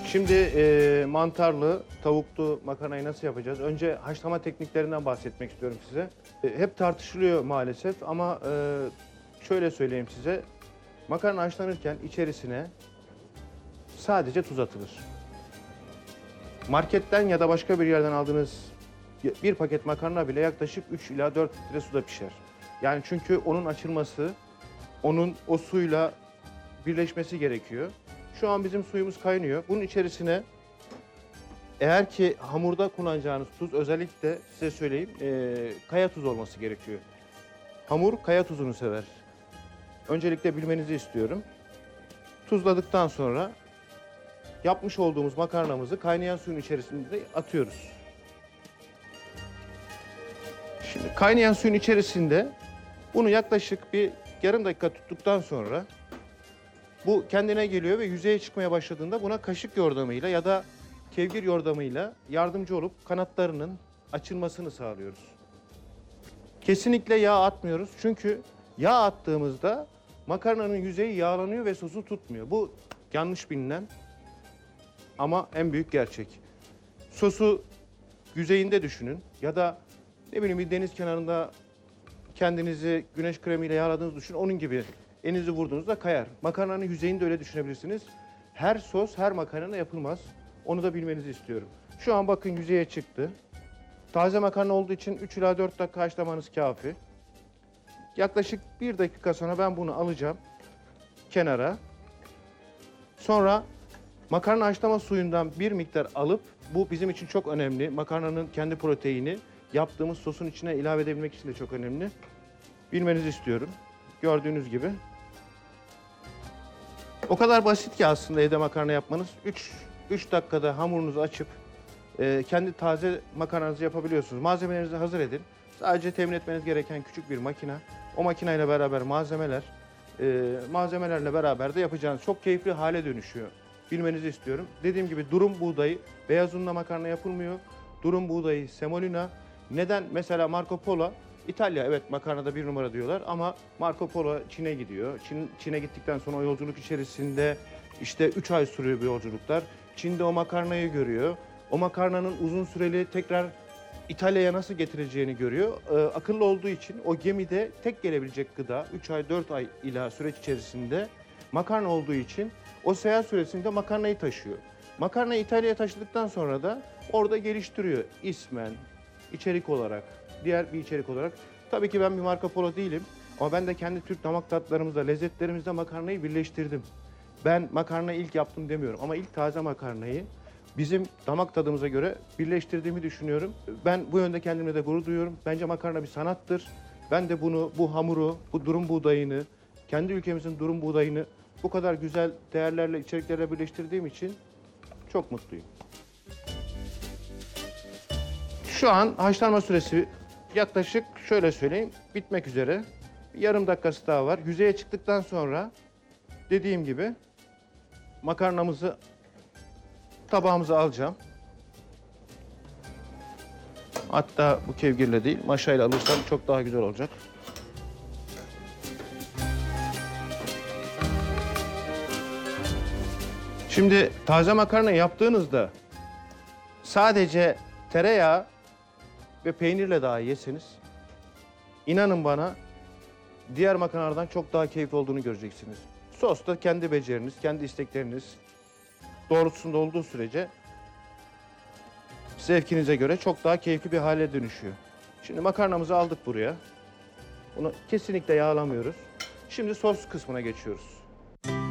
Şimdi mantarlı, tavuklu makarnayı nasıl yapacağız? Önce haşlama tekniklerinden bahsetmek istiyorum size. Hep tartışılıyor maalesef ama şöyle söyleyeyim size. Makarna haşlanırken içerisine sadece tuz atılır. Marketten ya da başka bir yerden aldığınız bir paket makarna bile yaklaşık 3 ila 4 litre suda pişer. Yani çünkü onun açılması, onun o suyla birleşmesi gerekiyor. Şu an bizim suyumuz kaynıyor. Bunun içerisine eğer ki hamurda kullanacağınız tuz özellikle size söyleyeyim kaya tuzu olması gerekiyor. Hamur kaya tuzunu sever. Öncelikle bilmenizi istiyorum. Tuzladıktan sonra yapmış olduğumuz makarnamızı kaynayan suyun içerisinde atıyoruz. Şimdi kaynayan suyun içerisinde bunu yaklaşık bir yarım dakika tuttuktan sonra bu kendine geliyor ve yüzeye çıkmaya başladığında buna kaşık yordamıyla ya da kevgir yordamıyla yardımcı olup kanatlarının açılmasını sağlıyoruz. Kesinlikle yağ atmıyoruz çünkü yağ attığımızda makarnanın yüzeyi yağlanıyor ve sosu tutmuyor. Bu yanlış bilinen ama en büyük gerçek. Sosu yüzeyinde düşünün ya da ne bileyim bir deniz kenarında kendinizi güneş kremiyle yağladığınızı düşünün. Onun gibi elinizi vurduğunuzda kayar. Makarnanın yüzeyini de öyle düşünebilirsiniz. Her sos her makarnada yapılmaz. Onu da bilmenizi istiyorum. Şu an bakın yüzeye çıktı. Taze makarna olduğu için 3 ila 4 dakika haşlamanız kafi. Yaklaşık 1 dakika sonra ben bunu alacağım kenara. Sonra makarna haşlama suyundan bir miktar alıp, bu bizim için çok önemli. Makarnanın kendi proteini yaptığımız sosun içine ilave edebilmek için de çok önemli. Bilmenizi istiyorum. Gördüğünüz gibi. O kadar basit ki aslında evde makarna yapmanız. 3 dakikada hamurunuzu açıp kendi taze makarnanızı yapabiliyorsunuz. Malzemelerinizi hazır edin. Sadece temin etmeniz gereken küçük bir makine. O makineyle beraber malzemelerle beraber de yapacağınız çok keyifli hale dönüşüyor. Bilmenizi istiyorum. Dediğim gibi durum buğdayı, beyaz unla makarna yapılmıyor. Durum buğdayı, semolina. Neden? Mesela Marco Polo, İtalya evet makarnada bir numara diyorlar ama Marco Polo Çin'e gidiyor. Çin'e gittikten sonra o yolculuk içerisinde işte 3 ay sürüyor bu yolculuklar. Çin'de o makarnayı görüyor. O makarnanın uzun süreli tekrar İtalya'ya nasıl getireceğini görüyor. Akıllı olduğu için o gemide tek gelebilecek gıda 3 ay 4 ay ila süreç içerisinde makarna olduğu için o seyahat süresinde makarnayı taşıyor. Makarnayı İtalya'ya taşıdıktan sonra da orada geliştiriyor ismen, içerik olarak, diğer bir içerik olarak. Tabii ki ben bir Marco Polo değilim ama ben de kendi Türk damak tatlarımızda, lezzetlerimizde makarnayı birleştirdim. Ben makarnayı ilk yaptım demiyorum ama ilk taze makarnayı bizim damak tadımıza göre birleştirdiğimi düşünüyorum. Ben bu yönde kendimle de gurur duyuyorum. Bence makarna bir sanattır. Ben de bunu, bu hamuru, bu durum buğdayını, kendi ülkemizin durum buğdayını bu kadar güzel değerlerle, içeriklerle birleştirdiğim için çok mutluyum. Şu an haşlanma süresi yaklaşık şöyle söyleyeyim bitmek üzere. Yarım dakikası daha var. Yüzeye çıktıktan sonra dediğim gibi makarnamızı tabağımıza alacağım. Hatta bu kevgirle değil maşayla alırsam çok daha güzel olacak. Şimdi taze makarna yaptığınızda sadece tereyağı ve peynirle dahi yeseniz inanın bana diğer makarnalardan çok daha keyifli olduğunu göreceksiniz. Sos da kendi beceriniz, kendi istekleriniz doğrultusunda olduğu sürece zevkinize göre çok daha keyifli bir hale dönüşüyor. Şimdi makarnamızı aldık buraya. Bunu kesinlikle yağlamıyoruz. Şimdi sos kısmına geçiyoruz.